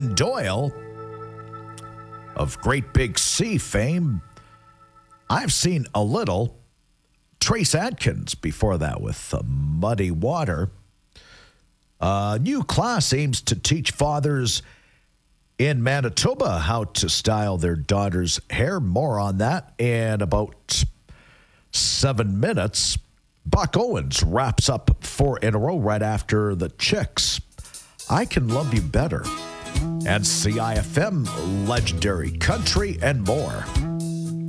Doyle of Great Big Sea fame. I've seen a little. Trace Adkins before that with Muddy Water. A new class aims to teach fathers in Manitoba how to style their daughters' hair. More on that in about 7 minutes. Buck Owens wraps up 4 in a row right after the Chicks. I Can Love You Better. And CIFM, Legendary Country, and more.